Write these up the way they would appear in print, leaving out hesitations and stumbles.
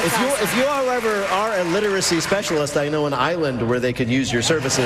If you, however, are a literacy specialist, I know an island where they could use your services.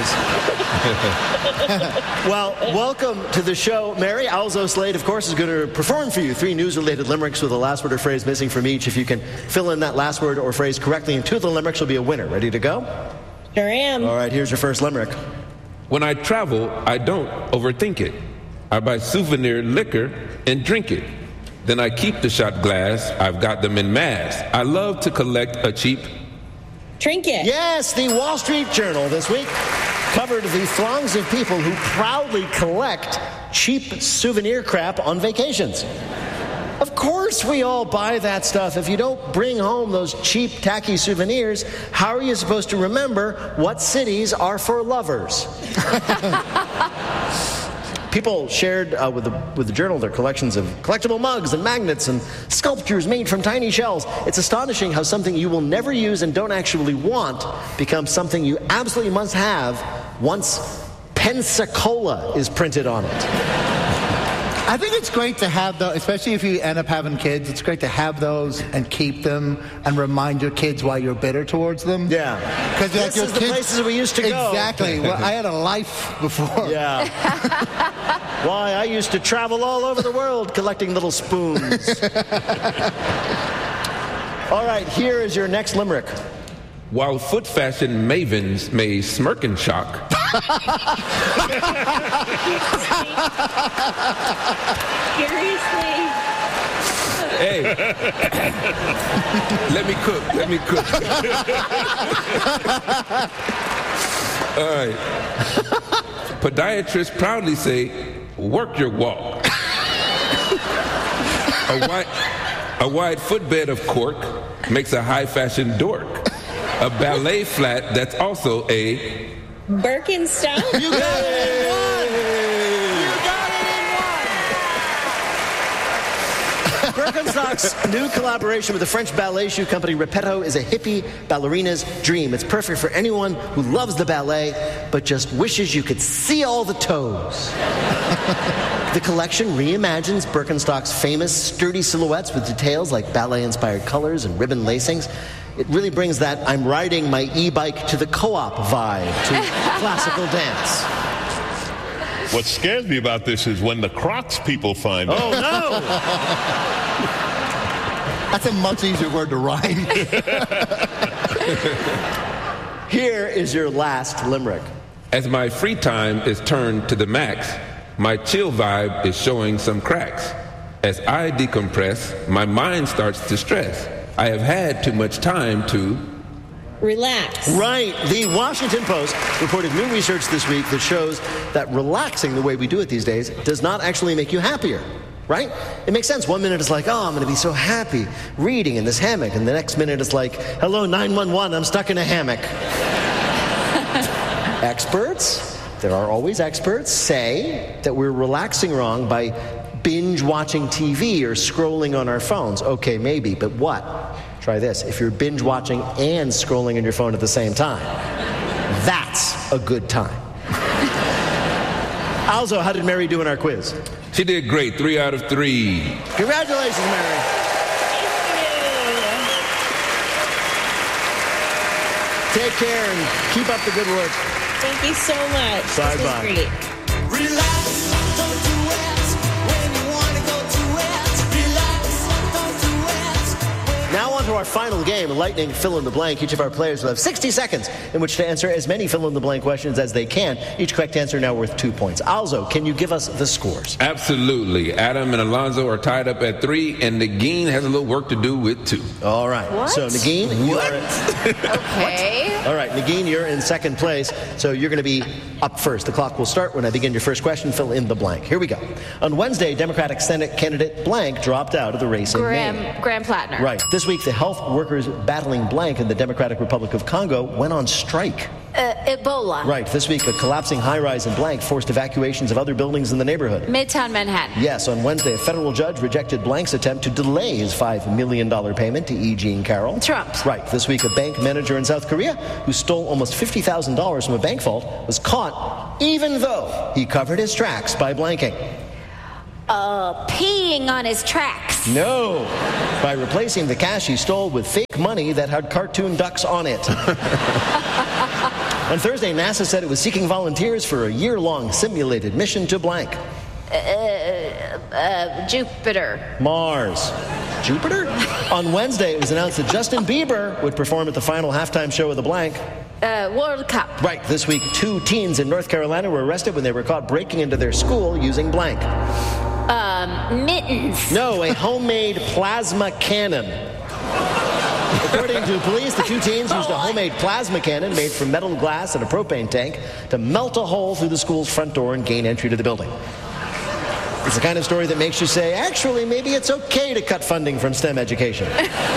Well, welcome to the show. Mary Alzo Slade, of course, is going to perform for you 3 news-related limericks with a last word or phrase missing from each. If you can fill in that last word or phrase correctly in 2 of the limericks, you'll be a winner. Ready to go? Sure am. All right, here's your first limerick. When I travel, I don't overthink it. I buy souvenir liquor and drink it. Then I keep the shot glass. I've got them in mass. I love to collect a cheap trinket. Yes, the Wall Street Journal this week covered the throngs of people who proudly collect cheap souvenir crap on vacations. Of course we all buy that stuff. If you don't bring home those cheap, tacky souvenirs, how are you supposed to remember what cities are for lovers? People shared with the Journal their collections of collectible mugs and magnets and sculptures made from tiny shells. It's astonishing how something you will never use and don't actually want becomes something you absolutely must have once Pensacola is printed on it. I think it's great to have those, especially if you end up having kids. It's great to have those and keep them and remind your kids why you're bitter towards them. Yeah. Because this is the places we used to go. Exactly. Well, I had a life before. Yeah. Why, I used to travel all over the world collecting little spoons. All right, here is your next limerick. While foot fashion mavens may smirk and shock. Seriously? Hey, let me cook. All right. Podiatrists proudly say, work your walk. A wide footbed of cork makes a high fashion dork. A ballet flat that's also a Birkenstock? You got it in one! You got it in one! Birkenstock's new collaboration with the French ballet shoe company Repetto is a hippie ballerina's dream. It's perfect for anyone who loves the ballet, but just wishes you could see all the toes. The collection reimagines Birkenstock's famous sturdy silhouettes with details like ballet-inspired colors and ribbon lacings. It really brings that I'm riding my e-bike to the co-op vibe to classical dance. What scares me about this is when the Crocs people find out. Oh, no! That's a much easier word to rhyme. Here is your last limerick. As my free time is turned to the max, my chill vibe is showing some cracks. As I decompress, my mind starts to stress. I have had too much time to relax. Right. The Washington Post reported new research this week that shows that relaxing the way we do it these days does not actually make you happier. Right? It makes sense. 1 minute it's like, oh, I'm going to be so happy reading in this hammock. And the next minute it's like, hello, 911, I'm stuck in a hammock. Experts, there are always experts, say that we're relaxing wrong by binge watching TV or scrolling on our phones. Okay, maybe, but what? Try this. If you're binge watching and scrolling on your phone at the same time, that's a good time. Alzo, how did Mary do in our quiz? She did great. 3 out of 3. Congratulations, Mary. Take care and keep up the good work. Thank you so much. Bye-bye. This was great. Relax, don't do it when you want to go to it. Relax, don't do it. Now on to our final game, Lightning Fill in the Blank. Each of our players will have 60 seconds in which to answer as many fill-in-the-blank questions as they can. Each correct answer now worth 2 points. Alzo, can you give us the scores? Absolutely. Adam and Alonzo are tied up at 3, and Nagin has a little work to do with 2. All right. What? So, Nagin, you are... Okay. All right, Nagin, you're in second place, so you're going to be up first. The clock will start when I begin your first question. Fill in the blank. Here we go. On Wednesday, Democratic Senate candidate blank dropped out of the race in Maine. Graham Plattner. Right. This week, the health workers battling blank in the Democratic Republic of Congo went on strike. Ebola. Right. This week, a collapsing high-rise in blank forced evacuations of other buildings in the neighborhood. Midtown Manhattan. Yes, on Wednesday, a federal judge rejected blank's attempt to delay his $5 million payment to E. Jean Carroll. Trump. Right. This week, a bank manager in South Korea who stole almost $50,000 from a bank vault was caught even though he covered his tracks by blanking. Peeing on his tracks. No. by replacing the cash he stole with fake money that had cartoon ducks on it. On Thursday, NASA said it was seeking volunteers for a year-long simulated mission to blank. Jupiter. Mars. Jupiter? On Wednesday, it was announced that Justin Bieber would perform at the final halftime show of the blank. World Cup. Right, this week, 2 teens in North Carolina were arrested when they were caught breaking into their school using blank. Mittens. No, a homemade plasma cannon. According to police, the 2 teens used a homemade plasma cannon made from metal glass and a propane tank to melt a hole through the school's front door and gain entry to the building. It's the kind of story that makes you say, actually, maybe it's okay to cut funding from STEM education.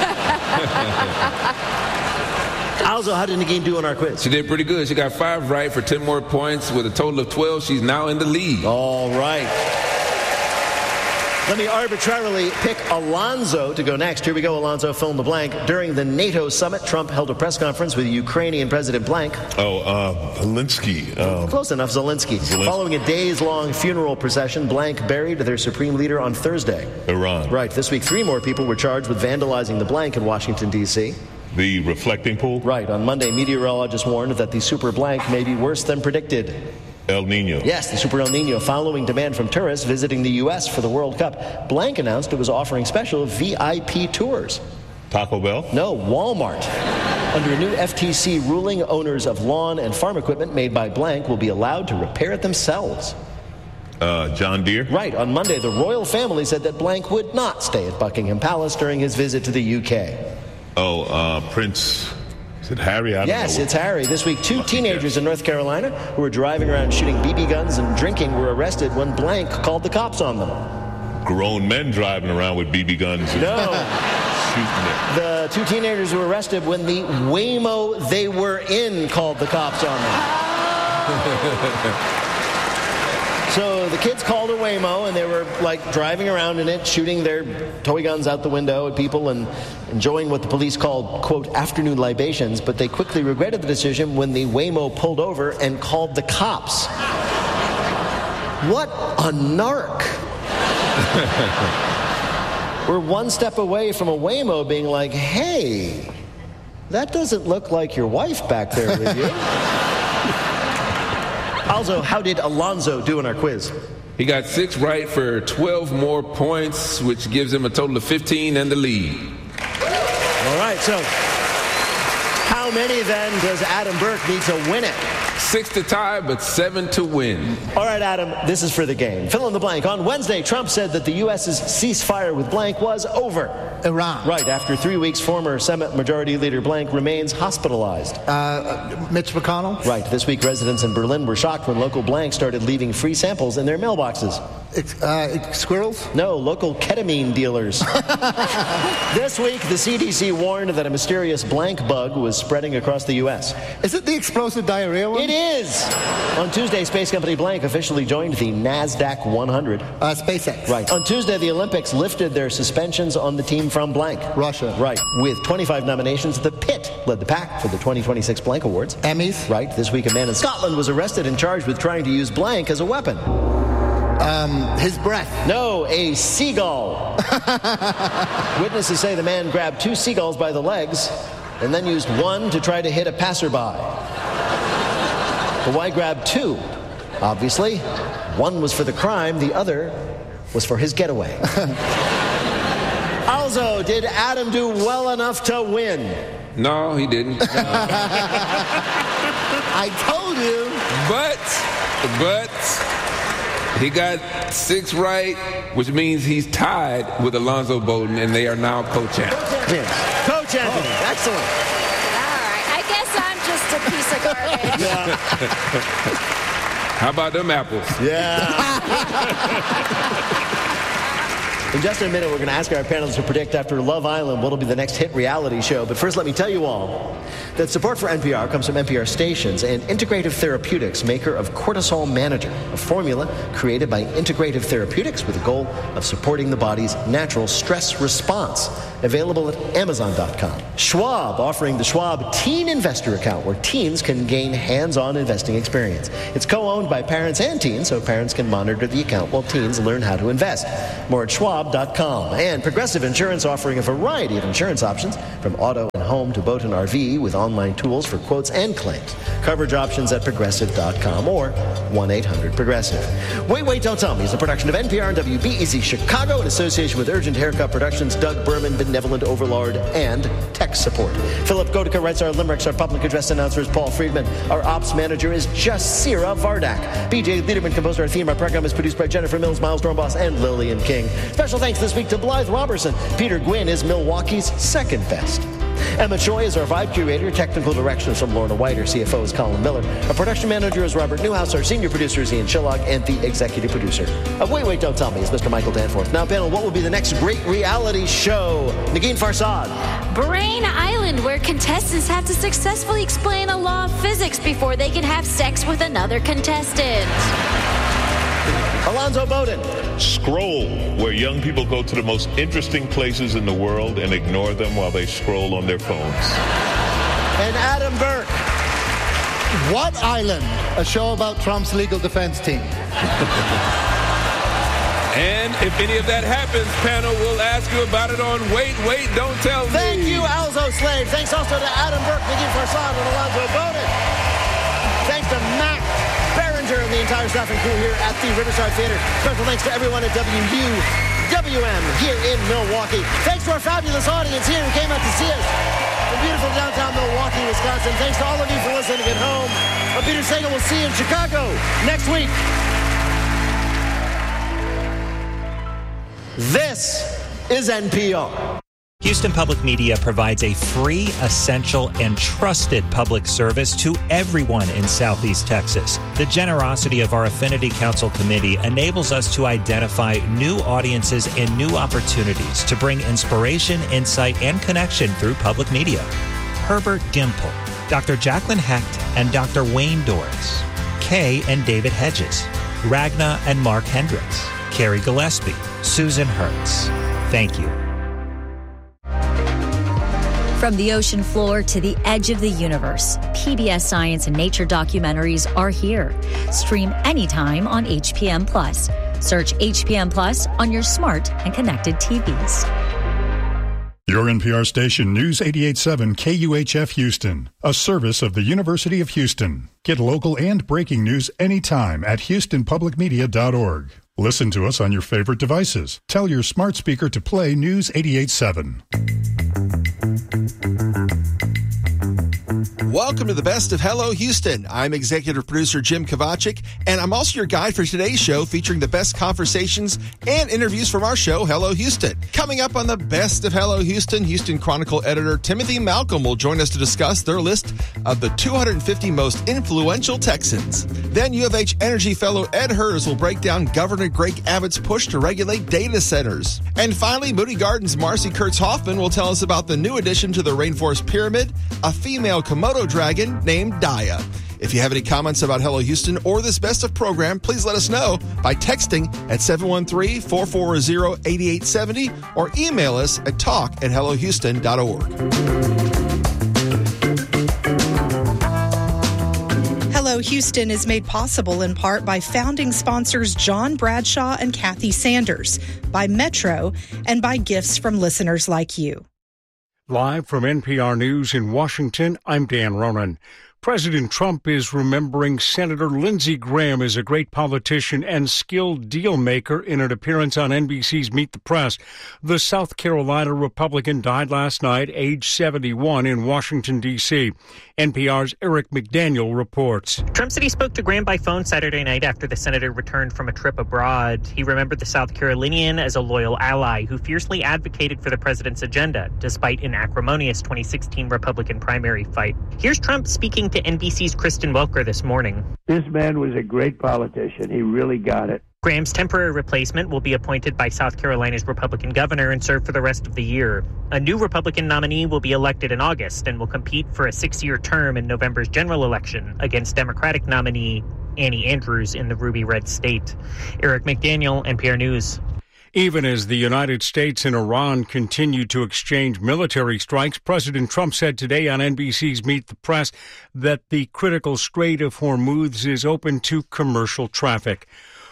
Also, how did Nagin do on our quiz? She did pretty good. She got 5 right for 10 more points. With a total of 12, she's now in the lead. All right. Let me arbitrarily pick Alonzo to go next. Here we go, Alonzo, fill in the blank. During the NATO summit, Trump held a press conference with Ukrainian President blank. Zelensky. Close enough, Zelensky. Following a days-long funeral procession, blank buried their supreme leader on Thursday. Iran. Right. This week, 3 more people were charged with vandalizing the blank in Washington, D.C. The reflecting pool. Right. On Monday, meteorologists warned that the super blank may be worse than predicted. El Nino. Yes, the Super El Nino, following demand from tourists visiting the U.S. for the World Cup. Blank announced it was offering special VIP tours. Taco Bell. No, Walmart. Under a new FTC ruling, owners of lawn and farm equipment made by blank will be allowed to repair it themselves. John Deere. Right. On Monday, the royal family said that blank would not stay at Buckingham Palace during his visit to the U.K. Prince. Is it Harry? I don't know. Yes, it's Harry. This week, 2 teenagers in North Carolina who were driving around shooting BB guns and drinking were arrested when blank called the cops on them. Grown men driving around with BB guns. No. Shooting it. The 2 teenagers were arrested when the Waymo they were in called the cops on them. So the kids called a Waymo, and they were like driving around in it, shooting their toy guns out the window at people and enjoying what the police called, quote, afternoon libations, but they quickly regretted the decision when the Waymo pulled over and called the cops. What a narc. We're one step away from a Waymo being like, hey, that doesn't look like your wife back there with you. Also, how did Alonzo do in our quiz? He got 6 right for 12 more points, which gives him a total of 15 and the lead. All right, so how many then does Adam Burke need to win it? 6 to tie, but 7 to win. All right, Adam, this is for the game. Fill in the blank. On Wednesday, Trump said that the U.S.'s ceasefire with blank was over. Iran. Right. After 3 weeks, former Senate Majority Leader blank remains hospitalized. Mitch McConnell. Right. This week, residents in Berlin were shocked when local blank started leaving free samples in their mailboxes. Squirrels? No, local ketamine dealers. This week, the CDC warned that a mysterious blank bug was spreading across the U.S. Is it the explosive diarrhea one? It is! On Tuesday, space company blank officially joined the NASDAQ 100. SpaceX. Right. On Tuesday, the Olympics lifted their suspensions on the team from blank. Russia. Right. With 25 nominations, the Pit led the pack for the 2026 Blank Awards. Emmys. Right. This week, a man in Scotland was arrested and charged with trying to use blank as a weapon. His breath. No, a seagull. Witnesses say the man grabbed 2 seagulls by the legs and then used one to try to hit a passerby. But why grab 2? Obviously, one was for the crime, the other was for his getaway. Also, did Adam do well enough to win? No, he didn't. I told you. But he got 6 right, which means he's tied with Alonzo Bowden, and they are now co-champs. Yes. Coach Anthony, excellent. All right. I guess I'm just a piece of garbage. Yeah. How about them apples? Yeah. In just a minute, we're going to ask our panelists to predict after Love Island what will be the next hit reality show. But first, let me tell you all that support for NPR comes from NPR Stations and Integrative Therapeutics, maker of Cortisol Manager, a formula created by Integrative Therapeutics with the goal of supporting the body's natural stress response. Available at Amazon.com. Schwab, offering the Schwab Teen Investor Account, where teens can gain hands-on investing experience. It's co-owned by parents and teens, so parents can monitor the account while teens learn how to invest. More at Schwab. Schwab.com. And Progressive Insurance offering a variety of insurance options from auto and home to boat and RV with online tools for quotes and claims. Coverage options at Progressive.com or 1-800-PROGRESSIVE. Wait, Don't Tell Me is a production of NPR and WBEZ Chicago in association with Urgent Haircut Productions, Doug Berman, Benevolent Overlord, and Tech Support. Philip Gotica writes our limericks. Our public address announcer is Paul Friedman. Our ops manager is Jasira Vardak. BJ Liederman composed our theme. Our program is produced by Jennifer Mills, Miles Dornbos, and Lillian King. Special thanks this week to Blythe Robertson. Peter Gwynn is Milwaukee's second best. Emma Choi is our vibe curator. Technical direction is from Lorna White. Our CFO is Colin Miller. Our production manager is Robert Newhouse. Our senior producer is Ian Chillog. And the executive producer of Wait, Don't Tell Me is Mr. Michael Danforth. Now, panel, what will be the next great reality show? Nagin Farsad. Brain Island, where contestants have to successfully explain a law of physics before they can have sex with another contestant. Alonzo Bowden. Scroll, where young people go to the most interesting places in the world and ignore them while they scroll on their phones. And Adam Burke. What Island? A show about Trump's legal defense team. And if any of that happens, panel, we'll ask you about it on Wait, Don't Tell Me. Thank you, Alzo Slade. Thanks also to Adam Burke, Nagin Farsad, and Alonzo Bowden. Thanks to Mac Berenger and the entire staff and crew here at the Riverside Theater. Special thanks to everyone at WUWM here in Milwaukee. Thanks to our fabulous audience here who came out to see us in beautiful downtown Milwaukee, Wisconsin. Thanks to all of you for listening at home. I'm Peter Sagal. We'll see you in Chicago next week. This is NPR. Houston Public Media provides a free, essential, and trusted public service to everyone in Southeast Texas. The generosity of our Affinity Council Committee enables us to identify new audiences and new opportunities to bring inspiration, insight, and connection through public media. Herbert Gimple, Dr. Jacqueline Hecht, and Dr. Wayne Doris, Kay and David Hedges, Ragna and Mark Hendricks, Carrie Gillespie, Susan Hertz. Thank you. From the ocean floor to the edge of the universe, PBS Science and Nature documentaries are here. Stream anytime on HPM Plus. Search HPM Plus on your smart and connected TVs. Your NPR station, News 88.7 KUHF Houston, a service of the University of Houston. Get local and breaking news anytime at HoustonPublicMedia.org. Listen to us on your favorite devices. Tell your smart speaker to play News 88.7. Welcome to the best of Hello Houston. I'm executive producer Jim Kovacic, and I'm also your guide for today's show featuring the best conversations and interviews from our show, Hello Houston. Coming up on the best of Hello Houston, Houston Chronicle editor Timothy Malcolm will join us to discuss their list of the 250 most influential Texans. Then U of H Energy fellow Ed Hers will break down Governor Greg Abbott's push to regulate data centers. And finally, Moody Gardens' Marcy Kurtz-Hoffman will tell us about the new addition to the Rainforest Pyramid, a female Komodo dragon named Daya. If you have any comments about Hello Houston or this best of program, please let us know by texting at 713-440-8870 or email us at talk@hellohouston.org. Hello Houston is made possible in part by founding sponsors John Bradshaw and Kathy Sanders, by Metro, and by gifts from listeners like you. Live from NPR News in Washington, I'm Dan Ronan. President Trump is remembering Senator Lindsey Graham as a great politician and skilled deal maker in an appearance on NBC's Meet the Press. The South Carolina Republican died last night, age 71, in Washington, D.C. NPR's Eric McDaniel reports. Trump said he spoke to Graham by phone Saturday night after the senator returned from a trip abroad. He remembered the South Carolinian as a loyal ally who fiercely advocated for the president's agenda, despite an acrimonious 2016 Republican primary fight. Here's Trump speaking to NBC's Kristen Welker this morning. This man was a great politician. He really got it. Graham's temporary replacement will be appointed by South Carolina's Republican governor and serve for the rest of the year. A new Republican nominee will be elected in August and will compete for a 6-year term in November's general election against Democratic nominee Annie Andrews in the Ruby Red state. Eric McDaniel, NPR News. Even as the United States and Iran continue to exchange military strikes, President Trump said today on NBC's Meet the Press that the critical Strait of Hormuz is open to commercial traffic.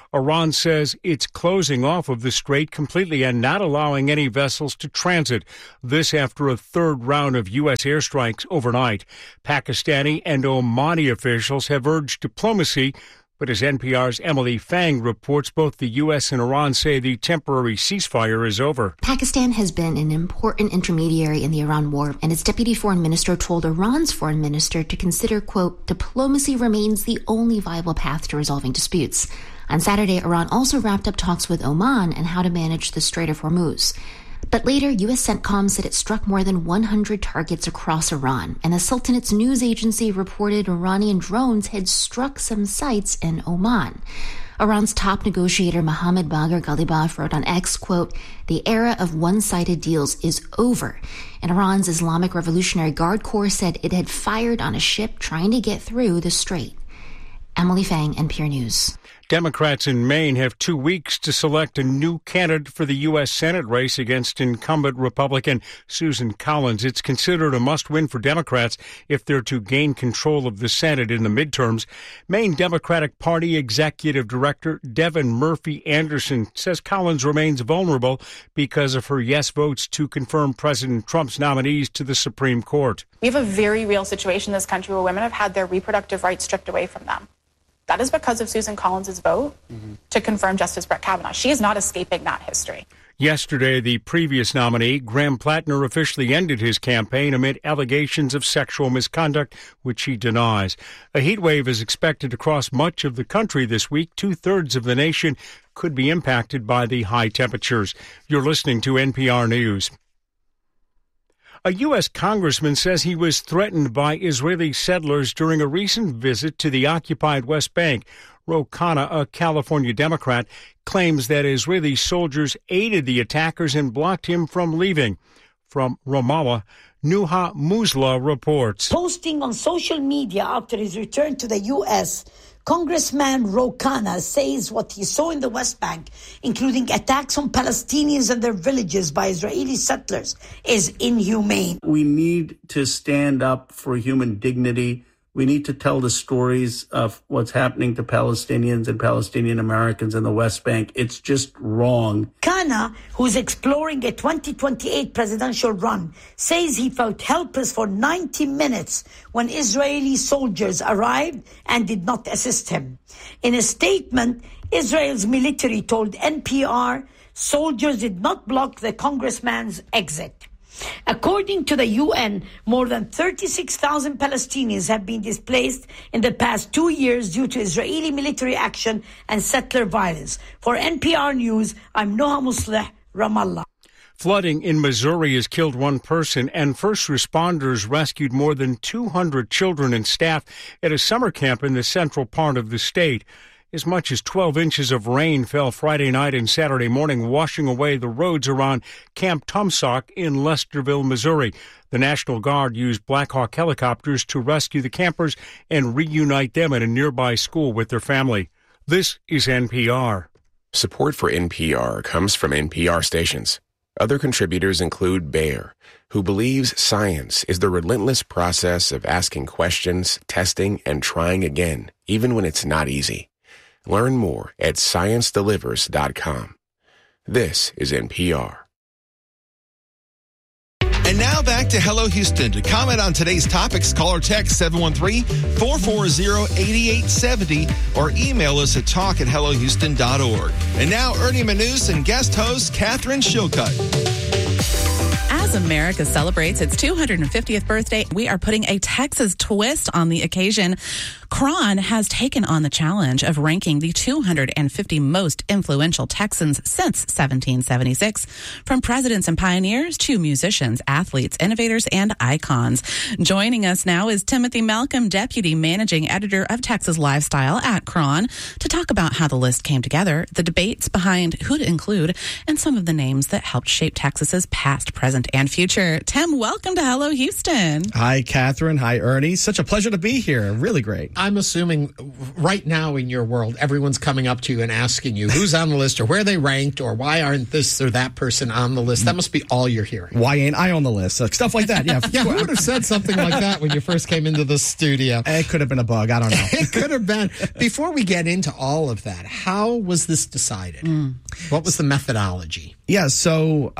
Iran says it's closing off of the strait completely and not allowing any vessels to transit. This after a third round of U.S. airstrikes overnight. Pakistani and Omani officials have urged diplomacy, but as NPR's Emily Fang reports, both the U.S. and Iran say the temporary ceasefire is over. Pakistan has been an important intermediary in the Iran war, and its deputy foreign minister told Iran's foreign minister to consider, quote, diplomacy remains the only viable path to resolving disputes. On Saturday, Iran also wrapped up talks with Oman on how to manage the Strait of Hormuz. But later, U.S. CENTCOM said it struck more than 100 targets across Iran, and the Sultanate's news agency reported Iranian drones had struck some sites in Oman. Iran's top negotiator Mohammad Bagher Ghalibaf wrote on X, quote, the era of one-sided deals is over. And Iran's Islamic Revolutionary Guard Corps said it had fired on a ship trying to get through the strait. Emily Fang, NPR News. Democrats in Maine have 2 weeks to select a new candidate for the U.S. Senate race against incumbent Republican Susan Collins. It's considered a must-win for Democrats if they're to gain control of the Senate in the midterms. Maine Democratic Party Executive Director Devin Murphy Anderson says Collins remains vulnerable because of her yes votes to confirm President Trump's nominees to the Supreme Court. We have a very real situation in this country where women have had their reproductive rights stripped away from them. That is because of Susan Collins' vote to confirm Justice Brett Kavanaugh. She is not escaping that history. Yesterday, the previous nominee, Graham Plattner, officially ended his campaign amid allegations of sexual misconduct, which he denies. A heat wave is expected across much of the country this week. 2/3 of the nation could be impacted by the high temperatures. You're listening to NPR News. A U.S. congressman says he was threatened by Israeli settlers during a recent visit to the occupied West Bank. Ro Khanna, a California Democrat, claims that Israeli soldiers aided the attackers and blocked him from leaving. From Ramallah, Nuha Musla reports. Posting on social media after his return to the U.S., Congressman Ro Khanna says what he saw in the West Bank, including attacks on Palestinians and their villages by Israeli settlers, is inhumane. We need to stand up for human dignity. We need to tell the stories of what's happening to Palestinians and Palestinian Americans in the West Bank. It's just wrong. Khanna, who's exploring a 2028 presidential run, says he felt helpless for 90 minutes when Israeli soldiers arrived and did not assist him. In a statement, Israel's military told NPR soldiers did not block the congressman's exit. According to the UN, more than 36,000 Palestinians have been displaced in the past 2 years due to Israeli military action and settler violence. For NPR News, I'm Noha Musleh, Ramallah. Flooding in Missouri has killed one person, and first responders rescued more than 200 children and staff at a summer camp in the central part of the state. As much as 12 inches of rain fell Friday night and Saturday morning, washing away the roads around Camp Tumsock in Lesterville, Missouri. The National Guard used Black Hawk helicopters to rescue the campers and reunite them at a nearby school with their family. This is NPR. Support for NPR comes from NPR stations. Other contributors include Bayer, who believes science is the relentless process of asking questions, testing, and trying again, even when it's not easy. Learn more at ScienceDelivers.com. This is NPR. And now back to Hello Houston. To comment on today's topics, call or text 713-440-8870 or email us at talk@hellohouston.org. And now Ernie Manous and guest host Catherine Shilcutt. As America celebrates its 250th birthday, we are putting a Texas twist on the occasion. Chron has taken on the challenge of ranking the 250 most influential Texans since 1776, from presidents and pioneers to musicians, athletes, innovators, and icons. Joining us now is Timothy Malcolm, Deputy Managing Editor of Texas Lifestyle at Chron, to talk about how the list came together, the debates behind who to include, and some of the names that helped shape Texas's past, present, and future. Tim, welcome to Hello Houston. Hi, Catherine. Hi, Ernie. Such a pleasure to be here. Really great. I'm assuming right now in your world, everyone's coming up to you and asking you who's on the list or where they ranked or why aren't this or that person on the list. That must be all you're hearing. Why ain't I on the list? Stuff like that. Yeah. Yeah, who would have said something like that when you first came into the studio? It could have been a bug. I don't know. It could have been. Before we get into all of that, how was this decided? What was the methodology? Yeah, so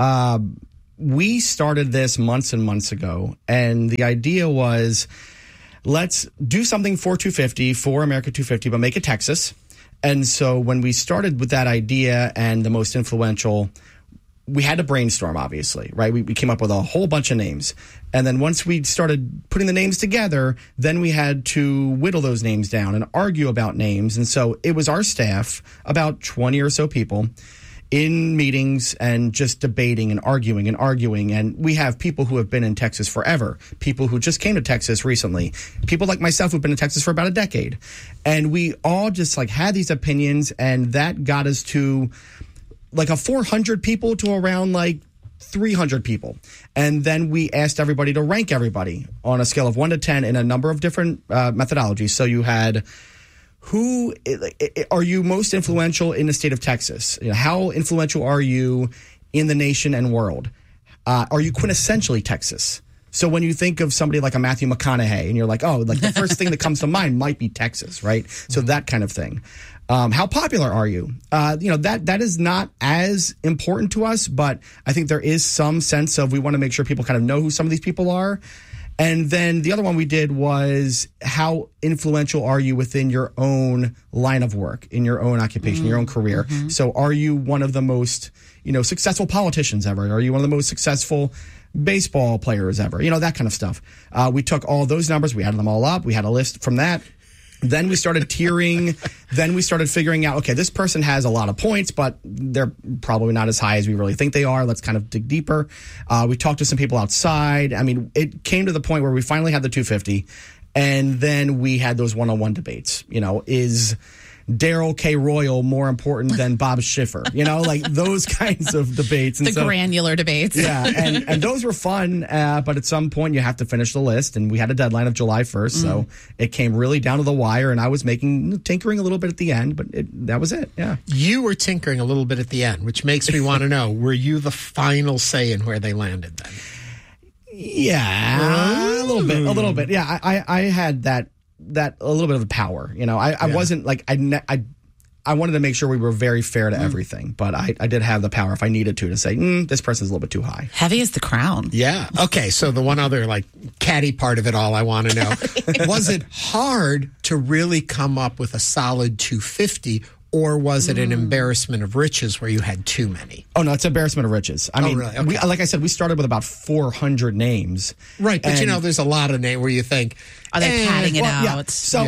we started this months and months ago, and the idea was let's do something for 250, for America 250, but make it Texas. And so when we started with that idea and the most influential, we had to brainstorm, obviously, right? We came up with a whole bunch of names. And then once we started putting the names together, then we had to whittle those names down and argue about names. And so it was our staff, about 20 or so people, in meetings and just debating and arguing. And we have people who have been in Texas forever, people who just came to Texas recently, people like myself who've been in Texas for about a decade. And we all just had these opinions, and that got us to a 400 people to around 300 people. And then we asked everybody to rank everybody on a scale of 1 to 10 in a number of different methodologies. So you had, who are you most influential in the state of Texas? How influential are you in the nation and world? Are you quintessentially Texas? So when you think of somebody like a Matthew McConaughey and you're like, oh, the first thing that comes to mind might be Texas, right? So that kind of thing. How popular are you? That is not as important to us, but I think there is some sense of we want to make sure people kind of know who some of these people are. And then the other one we did was how influential are you within your own line of work, in your own occupation, your own career? So are you one of the most, successful politicians ever? Are you one of the most successful baseball players ever? That kind of stuff. We took all those numbers, we added them all up, we had a list from that. Then we started tiering. Then we started figuring out, okay, this person has a lot of points, but they're probably not as high as we really think they are. Let's kind of dig deeper. We talked to some people outside. I mean, it came to the point where we finally had the 250, and then we had those one-on-one debates. Is Daryl K. Royal more important than Bob Schiffer? Those kinds of debates. And the granular debates. Yeah, and those were fun, but at some point you have to finish the list, and we had a deadline of July 1st, so it came really down to the wire, and I was tinkering a little bit at the end, but that was it, yeah. You were tinkering a little bit at the end, which makes me want to know, were you the final say in where they landed then? Yeah, a little bit. Yeah, I had that a little bit of power. I wasn't I wanted to make sure we were very fair to everything, but I did have the power if I needed to say, this person's a little bit too high. Heavy as the crown. Yeah. Okay. So the one other catty part of it all I want to know, was it hard to really come up with a solid 250, or was it an embarrassment of riches where you had too many? Oh, no, it's embarrassment of riches. I mean, really? Okay. like I said, we started with about 400 names. Right, but there's a lot of names where you think, are they padding it out? Yeah. So,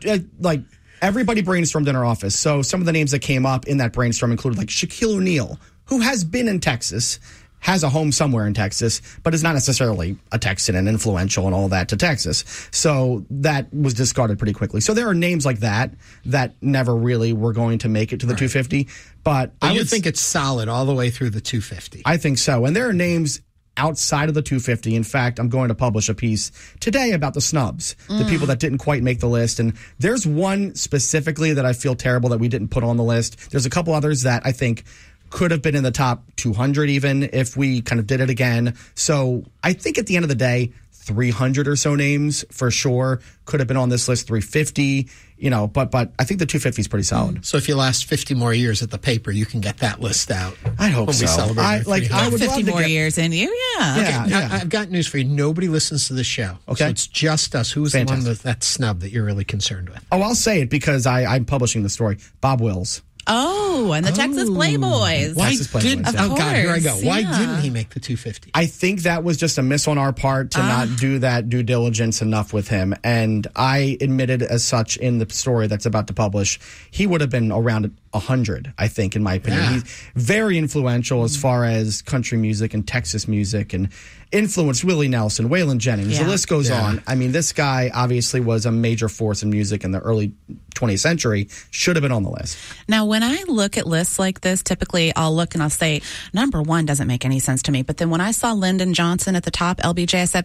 everybody brainstormed in our office. So some of the names that came up in that brainstorm included Shaquille O'Neal, who has been in Texas, has a home somewhere in Texas, but is not necessarily a Texan and influential and all that to Texas. So that was discarded pretty quickly. So there are names like that never really were going to make it to the 250. But I would think it's solid all the way through the 250. I think so. And there are names outside of the 250. In fact, I'm going to publish a piece today about the snubs, the people that didn't quite make the list. And there's one specifically that I feel terrible that we didn't put on the list. There's a couple others that I think could have been in the top 200 even if we kind of did it again. So I think at the end of the day, 300 or so names for sure could have been on this list, 350, but I think the 250 is pretty solid. So if you last 50 more years at the paper, you can get that list out. I hope so. I would 50 more years in you, yeah. Okay, I've got news for you. Nobody listens to the show. Okay. So it's just us. Who's the one that snub that you're really concerned with? Oh, I'll say it because I'm publishing the story. Bob Wills. Oh, and the Texas Playboys. God, here I go. Why didn't he make the 250? I think that was just a miss on our part to not do that due diligence enough with him. And I admitted as such in the story that's about to publish, he would have been around 100, I think, in my opinion. Yeah. He's very influential as far as country music and Texas music and influenced Willie Nelson, Waylon Jennings. The list goes on. I mean, this guy obviously was a major force in music in the early 20th century. Should have been on the list. Now, when I look at lists like this, typically I'll look and I'll say, number one doesn't make any sense to me. But then when I saw Lyndon Johnson at the top, LBJ, I said, that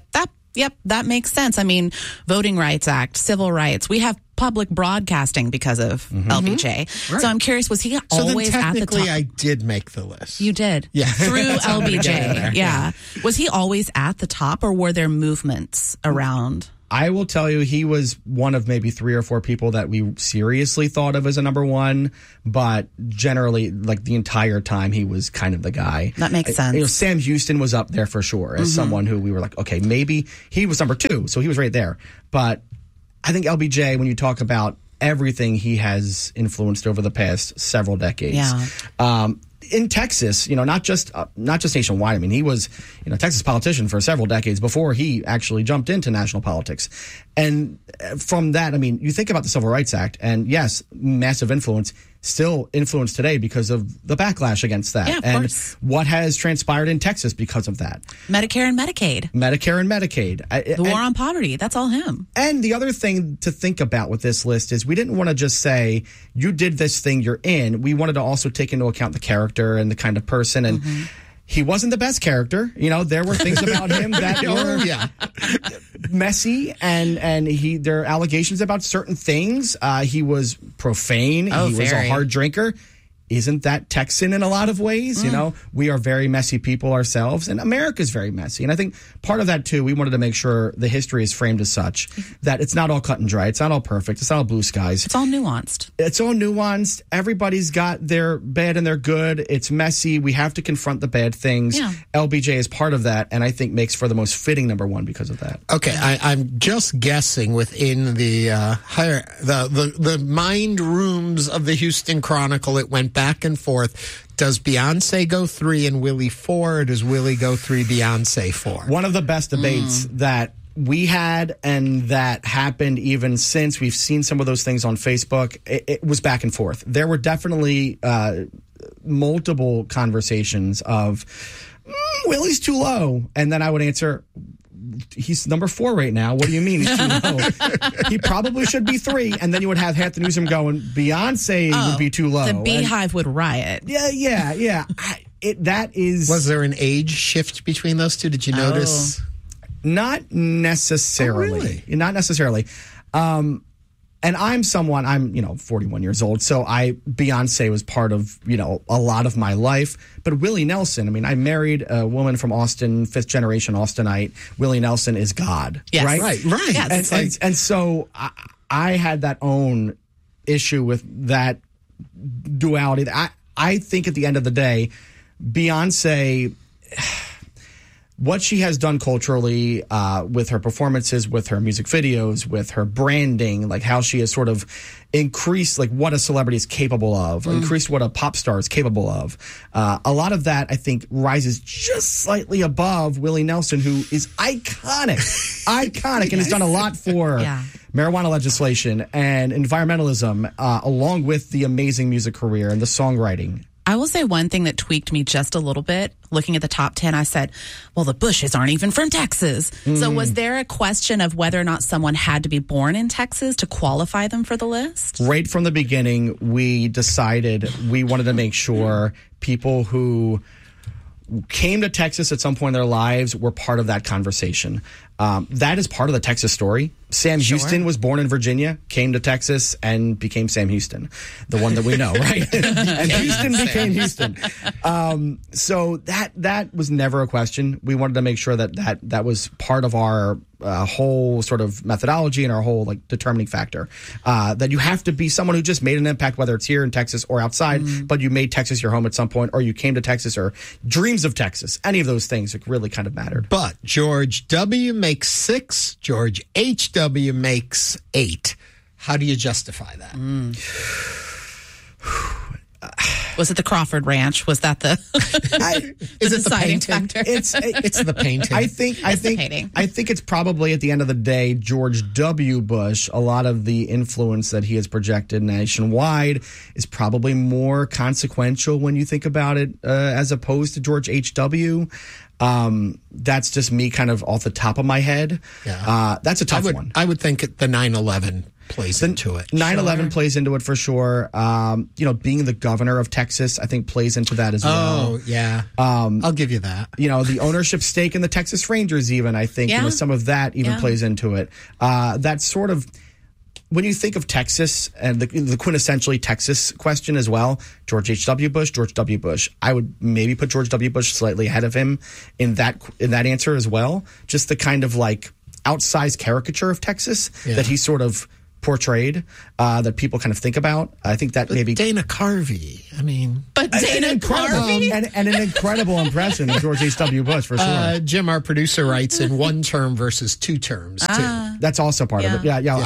Yep, that makes sense. I mean, Voting Rights Act, civil rights. We have public broadcasting because of LBJ. Right. So I'm curious, was he always then at the technically top? I did make the list. You did? Yeah. Through That's how I'm gonna get in LBJ. there. Yeah. Was he always at the top, or were there movements around? I will tell you, he was one of maybe 3 or 4 people that we seriously thought of as a number one, but generally, like the entire time, he was kind of the guy. That makes sense. You know, Sam Houston was up there for sure as someone who we were like, okay, maybe he was number 2, so he was right there. But I think LBJ, when you talk about everything he has influenced over the past several decades, in Texas, not just nationwide. I mean, he was, a Texas politician for several decades before he actually jumped into national politics. And from that, I mean, you think about the Civil Rights Act, and yes, massive influence, still influenced today because of the backlash against that. Yeah, of and course. what has transpired in Texas because of that. Medicare and Medicaid. The war on poverty. That's all him. And the other thing to think about with this list is we didn't want to just say, you did this thing, you're in. We wanted to also take into account the character and the kind of person. And he wasn't the best character. There were things about him that were messy, and there are allegations about certain things. He was profane. He was a hard drinker. Isn't that Texan in a lot of ways? We are very messy people ourselves, and America's very messy. And I think part of that, too, we wanted to make sure the history is framed as such that it's not all cut and dry. It's not all perfect. It's not all blue skies. It's all nuanced. Everybody's got their bad and their good. It's messy. We have to confront the bad things. Yeah. LBJ is part of that, and I think makes for the most fitting number one because of that. Okay, I'm just guessing within the mind rooms of the Houston Chronicle, it went back and forth. Does Beyonce go 3 and Willie 4, or does Willie go 3, Beyonce 4? One of the best debates that we had, and that happened even since we've seen some of those things on Facebook, it was back and forth. There were definitely multiple conversations of, Willie's too low. And then I would answer, he's number 4 right now. What do you mean he's too low? He probably should be 3. And then you would have half the newsroom going, Beyonce would be too low. The Beehive would riot. Yeah. That is... Was there an age shift between those two? Did you notice? Not necessarily. Oh, really? Not necessarily. And I'm 41 years old, so Beyonce was part of, a lot of my life. But Willie Nelson, I mean, I married a woman from Austin, 5th generation Austinite. Willie Nelson is God. Yes. Right? Yes. And so I had that own issue with that duality. I think at the end of the day, Beyonce, what she has done culturally with her performances, with her music videos, with her branding, like how she has sort of increased like what a celebrity is capable of, increased what a pop star is capable of. A lot of that, I think, rises just slightly above Willie Nelson, who is iconic, and has done a lot for marijuana legislation and environmentalism, along with the amazing music career and the songwriting. I will say one thing that tweaked me just a little bit. Looking at the top 10, I said, well, the Bushes aren't even from Texas. So was there a question of whether or not someone had to be born in Texas to qualify them for the list? Right from the beginning, we decided we wanted to make sure people who came to Texas at some point in their lives were part of that conversation. That is part of the Texas story. Sam Houston was born in Virginia, came to Texas, and became Sam Houston, the one that we know, right? And Houston became Houston. So that was never a question. We wanted to make sure that was part of our whole sort of methodology and our whole like determining factor. That you have to be someone who just made an impact, whether it's here in Texas or outside, but you made Texas your home at some point, or you came to Texas, or dreams of Texas. Any of those things really kind of mattered. But George W. makes 6, George H.W. makes 8. How do you justify that? Was it the Crawford Ranch? Was that the deciding factor? It's the painting. I think it's probably at the end of the day, George W. Bush, a lot of the influence that he has projected nationwide is probably more consequential when you think about it, as opposed to George H.W. That's just me kind of off the top of my head. Yeah. That's a tough one. I would think the 9/11 plays into it. 9/11 plays into it for sure. Being the governor of Texas, I think, plays into that as well. Oh, yeah. I'll give you that. The ownership stake in the Texas Rangers, even, I think, some of that even plays into it. That's sort of, when you think of Texas and the quintessentially Texas question as well, George H.W. Bush, George W. Bush, I would maybe put George W. Bush slightly ahead of him in that answer as well. Just the kind of like outsized caricature of Texas that he sort of portrayed, that people kind of think about. I think that maybe Dana Carvey. But Dana Carvey and an incredible impression of George H.W. Bush for sure. Jim, our producer, writes in 1 term versus 2 terms too. That's also part of it.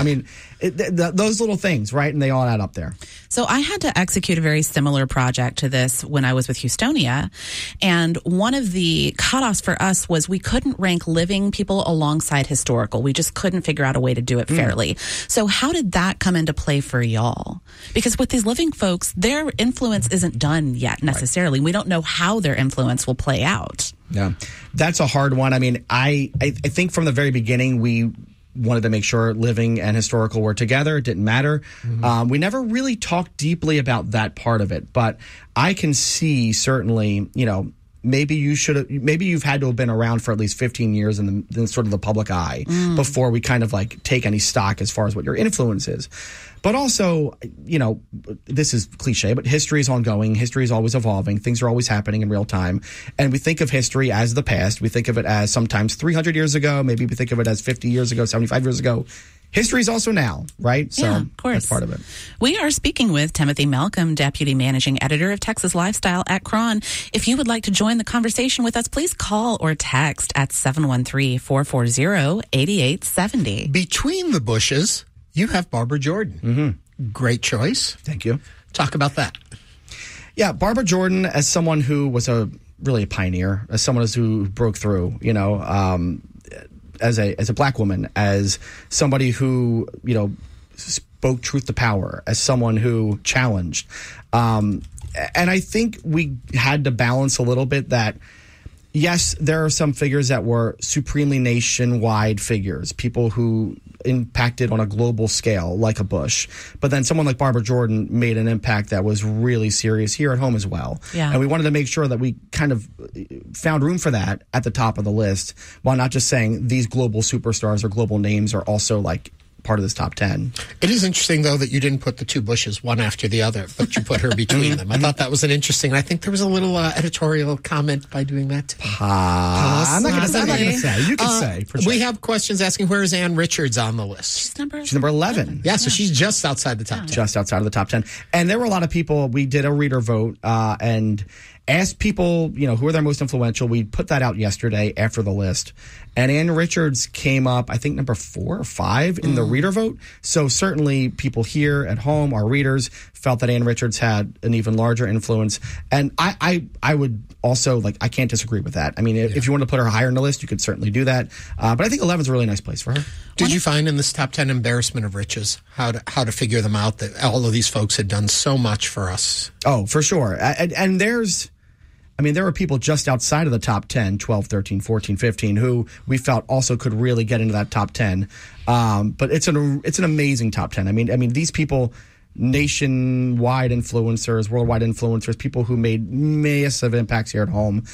Yeah. Those little things, right? And they all add up there. So I had to execute a very similar project to this when I was with Houstonia. And one of the cutoffs for us was we couldn't rank living people alongside historical. We just couldn't figure out a way to do it fairly. So how did that come into play for y'all? Because with these living folks, their influence isn't done yet necessarily. Right. We don't know how their influence will play out. Yeah, that's a hard one. I think from the very beginning, we wanted to make sure living and historical were together. It didn't matter. Mm-hmm. We never really talked deeply about that part of it, but I can see certainly, maybe you've had to have been around for at least 15 years in sort of the public eye before we kind of like take any stock as far as what your influence is. But also, this is cliche, but history is ongoing. History is always evolving. Things are always happening in real time. And we think of history as the past. We think of it as sometimes 300 years ago. Maybe we think of it as 50 years ago, 75 years ago. History is also now, right? So of course. That's part of it. We are speaking with Timothy Malcolm, Deputy Managing Editor of Texas Lifestyle at Cron. If you would like to join the conversation with us, please call or text at 713-440-8870. Between the bushes, you have Barbara Jordan. Mm-hmm. Great choice. Thank you. Talk about that. Yeah, Barbara Jordan, as someone who was really a pioneer, as someone who broke through, as a black woman, as somebody who, spoke truth to power, as someone who challenged. And I think we had to balance a little bit that, yes, there are some figures that were supremely nationwide figures, people who impacted on a global scale, like a Bush. But then someone like Barbara Jordan made an impact that was really serious here at home as well. Yeah. And we wanted to make sure that we kind of found room for that at the top of the list, while not just saying these global superstars or global names are also like part of this top 10. It is interesting, though, that you didn't put the 2 Bushes one after the other, but you put her between them. I thought that was an interesting. I think there was a little editorial comment by doing that too. I'm not going to say. You can say. We have questions asking, where is Ann Richards on the list? She's number 11. Yeah, so she's just outside the top 10. Just outside of the top 10. And there were a lot of people. We did a reader vote and asked people, who are their most influential. We put that out yesterday after the list. And Ann Richards came up, I think, number 4 or 5 in the reader vote. So certainly people here at home, our readers, felt that Ann Richards had an even larger influence. And I would also, I can't disagree with that. If you want to put her higher in the list, you could certainly do that. But I think 11 is a really nice place for her. Did you find in this top 10 embarrassment of riches how to figure them out, that all of these folks had done so much for us? Oh, for sure. And there were people just outside of the top 10, 12, 13, 14, 15, who we felt also could really get into that top 10. But it's an amazing top 10. These people, nationwide influencers, worldwide influencers, people who made massive impacts here at home.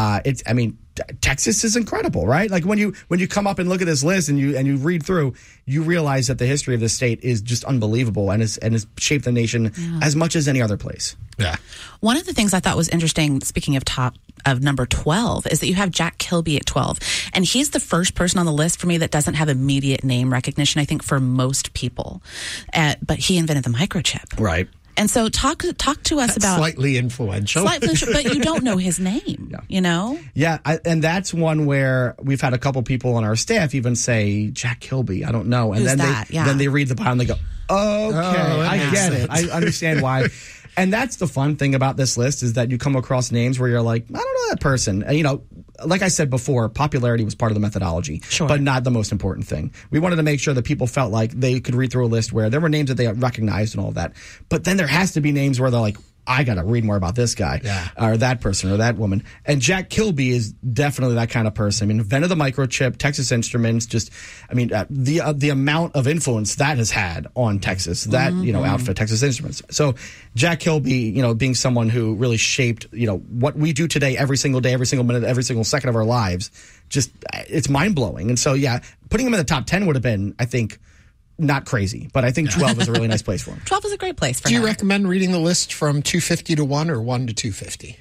Texas is incredible, right? Like when you come up and look at this list and you read through, you realize that the history of this state is just unbelievable and has shaped the nation as much as any other place. Yeah. One of the things I thought was interesting, speaking of number 12, is that you have Jack Kilby at 12. And he's the first person on the list for me that doesn't have immediate name recognition, I think, for most people. But he invented the microchip. Right. And so talk to us about... Slightly influential. But you don't know his name, Yeah, and that's one where we've had a couple people on our staff even say, Jack Kilby, I don't know. And then they read the bio and they go, okay, I get it. I understand why. And that's the fun thing about this list, is that you come across names where you're like, I don't know that person. And, like I said before, popularity was part of the methodology, but not the most important thing. We wanted to make sure that people felt like they could read through a list where there were names that they recognized and all of that. But then there has to be names where they're like, I got to read more about this guy or that person or that woman. And Jack Kilby is definitely that kind of person. I mean, invented the microchip, Texas Instruments, the amount of influence that has had on Texas, that, outfit, Texas Instruments. So Jack Kilby, being someone who really shaped, what we do today, every single day, every single minute, every single second of our lives, it's mind blowing. And so, putting him in the top 10 would have been, I think, not crazy, but I think 12 is a really nice place for him. 12 is a great place for him. Do you recommend reading the list from 250 to 1 or 1 to 250?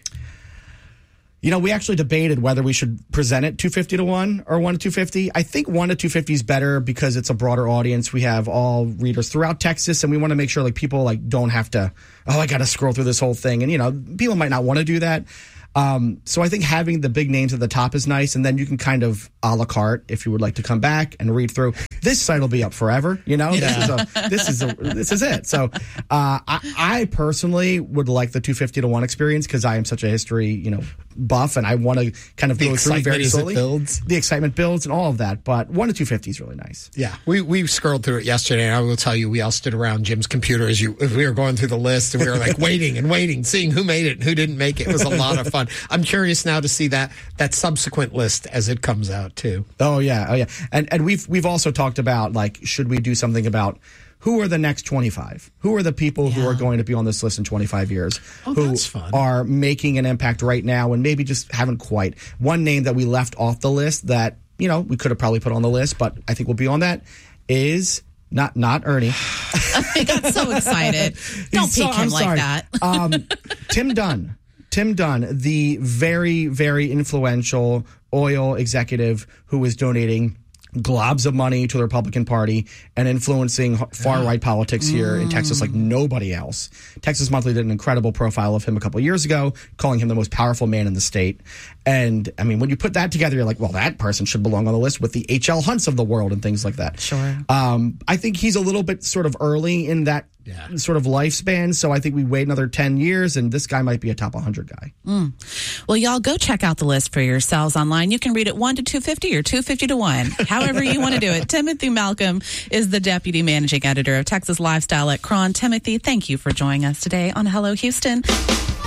We actually debated whether we should present it 250 to 1 or 1 to 250. I think 1 to 250 is better because it's a broader audience. We have all readers throughout Texas, and we want to make sure people don't have to, I got to scroll through this whole thing. And, people might not want to do that. So I think having the big names at the top is nice, and then you can kind of a la carte if you would like to come back and read through. This site will be up forever, This is it. So I personally would like the 250 to 1 experience because I am such a history buff, and I want to kind of go through very slowly. The excitement builds and all of that, but 1 to 250 is really nice. Yeah, we scrolled through it yesterday, and I will tell you, we all stood around Jim's computer as we were going through the list, and we were waiting, seeing who made it and who didn't make it. It was a lot of fun. I'm curious now to see that subsequent list as it comes out too. Oh yeah. And we've also talked about should we do something about who are the next 25? Who are the people who are going to be on this list in 25 years? Who are making an impact right now and maybe just haven't quite. One name that we left off the list that, we could have probably put on the list, but I think we'll be on that is not Ernie. I got so excited. Don't pick him like that. Tim Dunn. Tim Dunn, the very, very influential oil executive who was donating globs of money to the Republican Party and influencing far-right politics here in Texas like nobody else. Texas Monthly did an incredible profile of him a couple of years ago, calling him the most powerful man in the state. And, I mean, when you put that together, you're like, well, that person should belong on the list with the H.L. Hunts of the world and things like that. Sure. I think he's a little bit sort of early in that sort of lifespan, so I think we wait another 10 years, and this guy might be a top 100 guy. Well, y'all go check out the list for yourselves online. You can read it 1 to 250 or 250 to 1, however you want to do it. Timothy Malcolm is the deputy managing editor of Texas Lifestyle at Cron. Timothy, thank you for joining us today on Hello Houston.